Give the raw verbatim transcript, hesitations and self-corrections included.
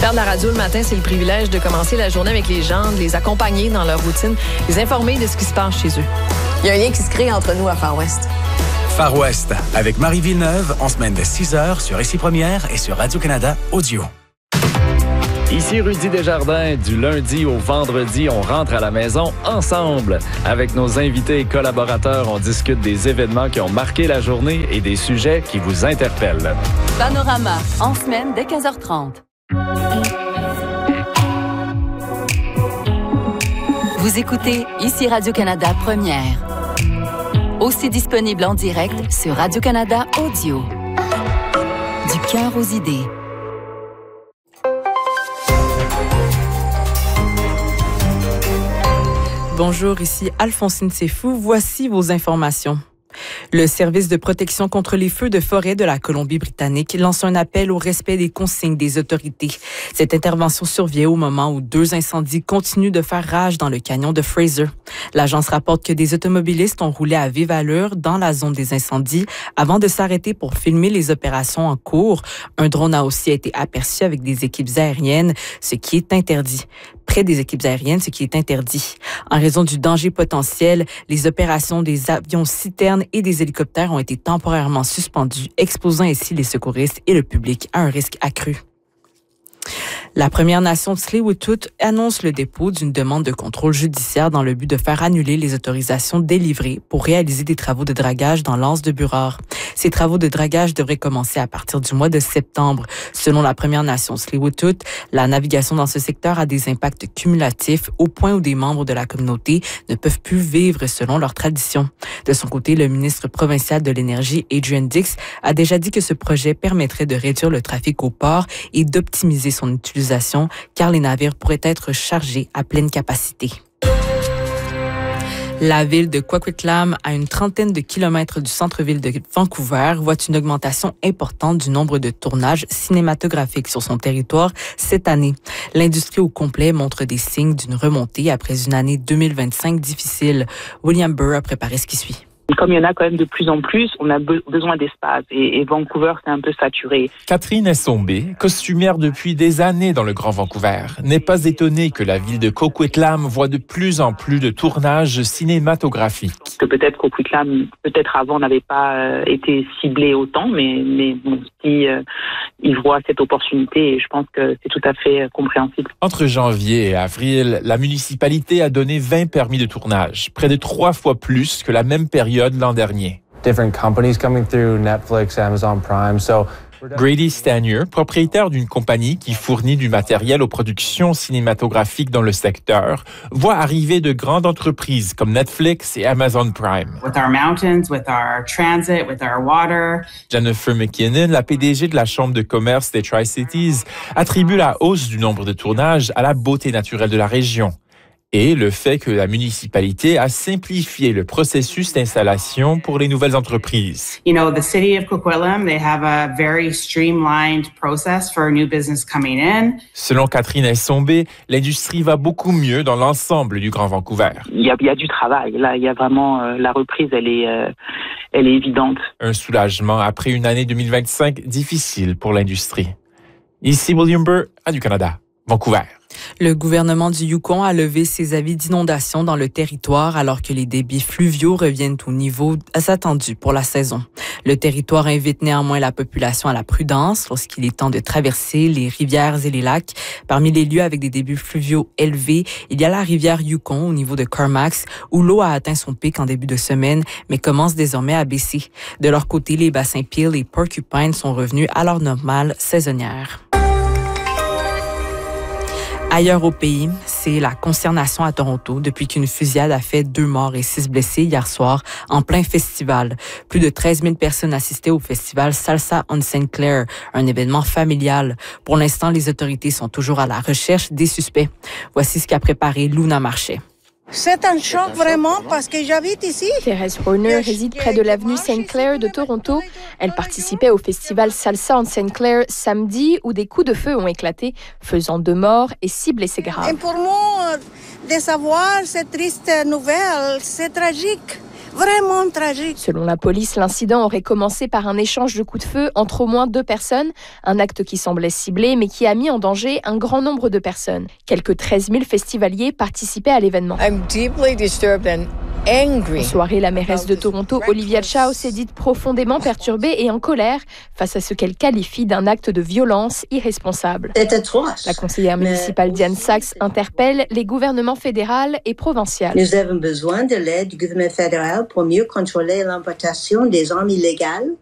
Faire de la radio le matin, c'est le privilège de commencer la journée avec les gens, de les accompagner dans leur routine, les informer de ce qui se passe chez eux. Il y a un lien qui se crée entre nous à Far West. Far West, avec Marie Villeneuve, en semaine de six heures sur Ici Première et sur Radio-Canada Audio. Ici Rudy Desjardins, du lundi au vendredi, on rentre à la maison ensemble. Avec nos invités et collaborateurs, on discute des événements qui ont marqué la journée et des sujets qui vous interpellent. Panorama, en semaine dès quinze heures trente. Vous écoutez Ici Radio-Canada Première. Aussi disponible en direct sur Radio-Canada Audio. Du cœur aux idées. Bonjour, ici Alphonsine Sefou. Voici vos informations. Le service de protection contre les feux de forêt de la Colombie-Britannique lance un appel au respect des consignes des autorités. Cette intervention survient au moment où deux incendies continuent de faire rage dans le canyon de Fraser. L'agence rapporte que des automobilistes ont roulé à vive allure dans la zone des incendies avant de s'arrêter pour filmer les opérations en cours. Un drone a aussi été aperçu avec des équipes aériennes, ce qui est interdit. Près des équipes aériennes, ce qui est interdit. En raison du danger potentiel, les opérations des avions citernes et des hélicoptères ont été temporairement suspendues, exposant ainsi les secouristes et le public à un risque accru. La Première Nation de Tsleil-Waututh annonce le dépôt d'une demande de contrôle judiciaire dans le but de faire annuler les autorisations délivrées pour réaliser des travaux de dragage dans l'anse de Burrard. Ces travaux de dragage devraient commencer à partir du mois de septembre. Selon la Première Nation Tsleil-Waututh, la navigation dans ce secteur a des impacts cumulatifs au point où des membres de la communauté ne peuvent plus vivre selon leurs traditions. De son côté, le ministre provincial de l'Énergie, Adrian Dix, a déjà dit que ce projet permettrait de réduire le trafic au port et d'optimiser son utilisation, car les navires pourraient être chargés à pleine capacité. La ville de Coquitlam, à une trentaine de kilomètres du centre-ville de Vancouver, voit une augmentation importante du nombre de tournages cinématographiques sur son territoire cette année. L'industrie au complet montre des signes d'une remontée après une année deux mille vingt-cinq difficile. William Burr a préparé ce qui suit. Comme il y en a quand même de plus en plus, on a be- besoin d'espace et, et Vancouver, c'est un peu saturé. Catherine Essombe, costumière depuis des années dans le Grand Vancouver, n'est pas étonnée que la ville de Coquitlam voit de plus en plus de tournages cinématographiques. Que peut-être Coquitlam, peut-être avant, n'avait pas euh, été ciblé autant, mais, mais bon, si euh, ils voient cette opportunité, je pense que c'est tout à fait compréhensible. Entre janvier et avril, la municipalité a donné vingt permis de tournage, près de trois fois plus que la même période l'an dernier. Different companies coming through Netflix, Amazon Prime, so Grady Stanier, propriétaire d'une compagnie qui fournit du matériel aux productions cinématographiques dans le secteur, voit arriver de grandes entreprises comme Netflix et Amazon Prime. With our mountains, with our transit, with our water. Jennifer McKinnon, la P D G de la Chambre de commerce des Tri-Cities, attribue la hausse du nombre de tournages à la beauté naturelle de la région et le fait que la municipalité a simplifié le processus d'installation pour les nouvelles entreprises. You know, the city of Coquitlam, they have a very streamlined process for a new business coming in. Selon Catherine Essombe, l'industrie va beaucoup mieux dans l'ensemble du Grand Vancouver. Il y a, il y a du travail. Là, il y a vraiment euh, la reprise, elle est, euh, elle est évidente. Un soulagement après une année deux mille vingt-cinq difficile pour l'industrie. Ici William Burr, Radio-Canada, Vancouver. Le gouvernement du Yukon a levé ses avis d'inondation dans le territoire alors que les débits fluviaux reviennent au niveau attendu pour la saison. Le territoire invite néanmoins la population à la prudence lorsqu'il est temps de traverser les rivières et les lacs. Parmi les lieux avec des débits fluviaux élevés, il y a la rivière Yukon au niveau de Carmacks où l'eau a atteint son pic en début de semaine mais commence désormais à baisser. De leur côté, les bassins Peel et Porcupine sont revenus à leur normale saisonnière. Ailleurs au pays, c'est la consternation à Toronto depuis qu'une fusillade a fait deux morts et six blessés hier soir en plein festival. Plus de treize mille personnes assistaient au festival Salsa on Saint Clair, un événement familial. Pour l'instant, les autorités sont toujours à la recherche des suspects. Voici ce qu'a préparé Luna Marchais. C'est un choc vraiment parce que j'habite ici. Thérèse Horner réside près de l'avenue Saint Clair de Toronto. Elle participait au festival Salsa on Saint Clair samedi où des coups de feu ont éclaté, faisant deux morts et six blessés graves. Et pour moi, de savoir cette triste nouvelle, c'est tragique. vraiment tragique. Selon la police, l'incident aurait commencé par un échange de coups de feu entre au moins deux personnes, un acte qui semblait ciblé mais qui a mis en danger un grand nombre de personnes. Quelques treize mille festivaliers participaient à l'événement. I'm deeply disturbed and angry. En soirée, la mairesse de Toronto, Olivia Chow, s'est dite profondément perturbée et en colère face à ce qu'elle qualifie d'un acte de violence irresponsable. C'est atroce. La conseillère municipale Diane Sachs interpelle les gouvernements fédéral et provincial. Nous avons besoin de l'aide du gouvernement fédéral pour mieux contrôler l'importation des armes illégales